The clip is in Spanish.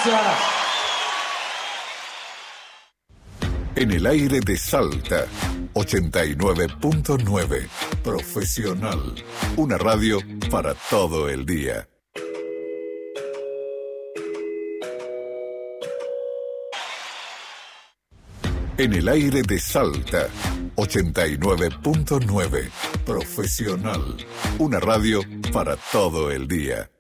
Gracias. En el aire de Salta, 89.9. Profesional. Una radio para todo el día. En el aire de Salta, 89.9. Profesional. Una radio para todo el día.